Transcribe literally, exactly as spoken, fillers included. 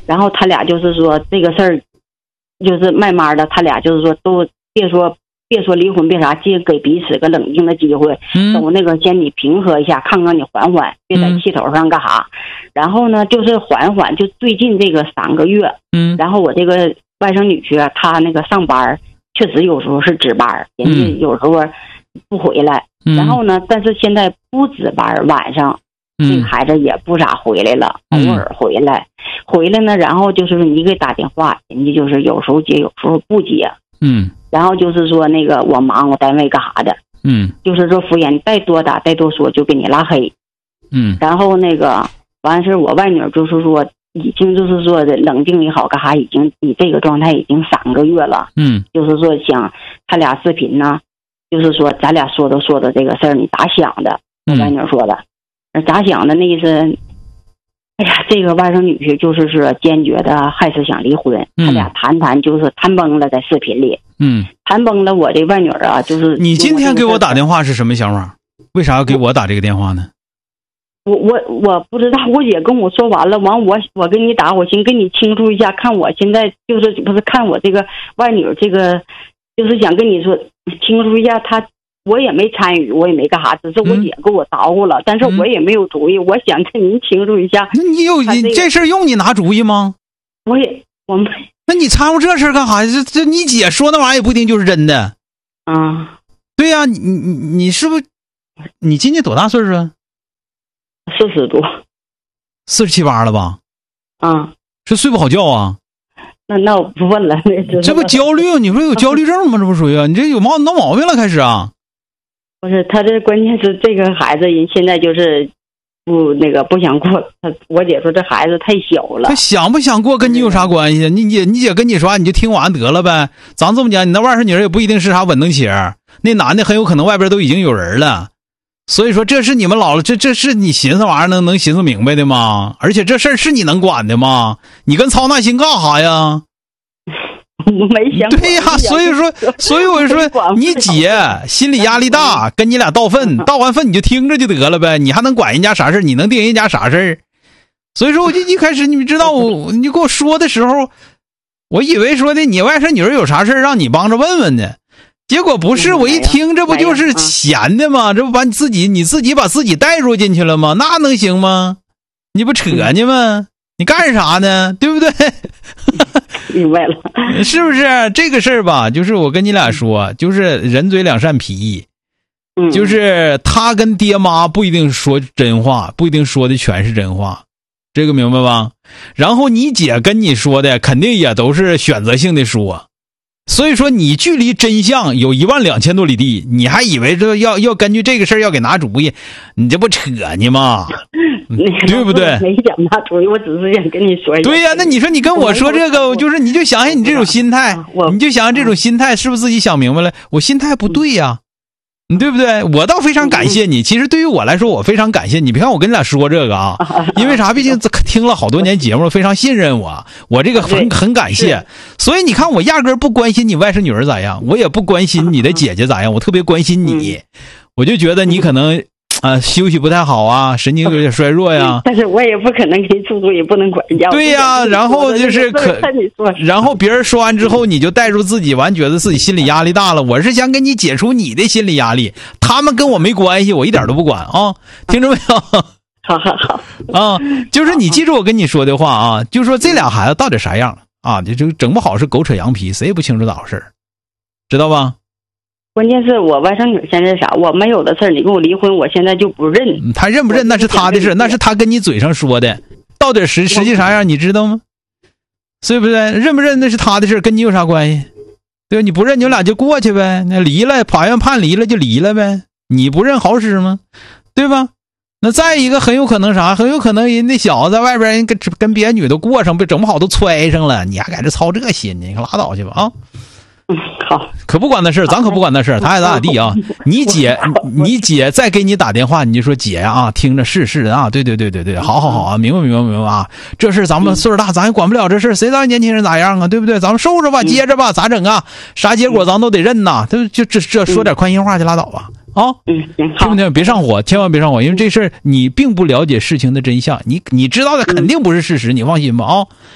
然后他俩就是说这个事儿，就是慢慢的，他俩就是说都别说别说离婚，别啥，先给彼此个冷静的机会， 嗯， 都那个先你平和一下，看看你缓缓，别在气头上干啥。嗯、然后呢，就是缓缓，就最近这个三个月， 嗯， 然后我这个外甥女婿他那个上班，确实有时候是值班，人家有时候不回来， 嗯、 然后呢，但是现在不值班，晚上。这个孩子也不咋回来了，偶尔回来，回来呢，然后就是你给打电话，人家就是有时候接，有时候不接， 嗯， 然后就是说那个我忙，我单位干啥的， 嗯， 就是说敷衍，再多打再多说就给你拉黑， 嗯， 然后那个完事我外女就是说已经就是说的冷静也好干啥，已经以这个状态已经三个月了， 嗯， 就是说想他俩视频呢，就是说咱俩说的说的这个事儿，你咋想的？我外女说的。咋想的那意思？哎呀，这个外甥女婿就是说坚决的，还是想离婚。 嗯、 他俩谈谈就是谈崩了，在视频里， 嗯， 谈崩了。我这外女啊，就是你今天给我打电话是什么想法？为啥要给我打这个电话呢？ 我我我不知道，我姐跟我说完了，完我我给你打，我寻跟你倾诉一下，看我现在就是不是看我这个外女这个，就是想跟你说倾诉一下她。我也没参与，我也没干啥，只是我姐给我捣鼓了，嗯、但是我也没有主意。嗯、我想跟您倾诉一下。 那你有你、这个、这事儿用你拿主意吗？ 我也我没。 那你掺和这事儿干啥？这这你姐说那玩意儿也不一定就是真的。 啊， 对呀、啊，你你你是不是？你今年多大岁数啊？ 四十多， 四十七八了吧？ 啊， 是睡不好觉啊？ 那那我不问了，那这不焦虑？你说有焦虑症吗？这不属于啊？你这有毛闹毛病了，开始啊？ 不是，他这关键是这个孩子人现在就是不那个不想过。他我姐说这孩子太小了， 他想不想过跟你有啥关系？你姐你姐跟你说，你就听完得了呗。咱这么讲，你那外甥女儿也不一定是啥稳当起儿，那男的很有可能外边都已经有人了。所以说这是你们老了，这这是你寻思玩意儿能能寻思明白的吗？而且这事儿是你能管的吗？你跟操那心干啥呀？ 我没想对呀、啊，所以说，所以我就说，你姐心理压力大，跟你俩道愤，道完愤你就听着就得了呗，你还能管人家啥事？你能定人家啥事？所以说，我就一开始你知道我，你跟我说的时候，我以为说的你外甥女儿有啥事让你帮着问问呢，结果不是，我一听这不就是闲的吗？这不把你自己你自己把自己带入进去了吗？那能行吗？你不扯呢吗？你干啥呢？对不对？ 明白了， 是不是这个事儿吧？就是我跟你俩说，就是人嘴两扇皮， 嗯， 就是他跟爹妈不一定说真话，不一定说的全是真话，这个明白吧？然后你姐跟你说的肯定也都是选择性的说，所以说你距离真相有一万两千多里地，你还以为这要要根据这个事儿要给拿主意，你这不扯呢吗？对不对？ 没想拿主意，我只是想跟你说一下。 对呀、啊，那你说你跟我说这个，就是你就想想你这种心态，你就想想这种心态是不是自己想明白了？我心态不对呀、啊，你对不对？我倒非常感谢你。其实对于我来说，我非常感谢你。别看我跟你俩说这个啊，因为啥？毕竟听了好多年节目，非常信任我，我这个很很感谢。所以你看，我压根儿不关心你外甥女儿咋样，我也不关心你的姐姐咋样，我特别关心你。我就觉得你可能。啊，休息不太好啊，神经有点衰弱呀。 但是我也不可能给你出主意，也不能管人家。 对呀、啊，然后就是可，然后别人说完之后，你就带入自己，完觉得自己心理压力大了。我是想给你解除你的心理压力，他们跟我没关系，我一点都不管啊，听着没有？ 好好好啊，就是你记住我跟你说的话啊，就说这俩孩子到底啥样啊？就就整不好是狗扯羊皮，谁也不清楚咋回事，知道吧？ 关键是我外甥女现在啥，我没有的事儿，你跟我离婚，我现在就不认。 他认不认那是他的事，那是他跟你嘴上说的，到底实实际啥样你知道吗？对不对？认不认那是他的事，跟你有啥关系？对吧？你不认，你们俩就过去呗。那离了，法院判离了就离了呗。你不认好使吗？对吧？那再一个很有可能啥？很有可能人那小子在外边跟跟别的女的过上，被整不好都揣上了，你还在这操这心呢？你可拉倒去吧啊！ 嗯，好， 可不管那事儿，咱可不管那事儿，他爱咋咋地啊！你姐，你姐再给你打电话，你就说姐呀啊，听着是是的啊，对对对对对，好好好啊，明白明白明白啊！这事咱们岁数大，咱也管不了这事，谁知道年轻人咋样啊？对不对？咱们受着吧，接着吧，咋整啊？啥结果咱都得认呐，对不？就这这说点宽心话就拉倒吧啊！ 嗯，行， 听不听？别上火，千万别上火，因为这事儿你并不了解事情的真相，你你知道的肯定不是事实，你放心吧啊！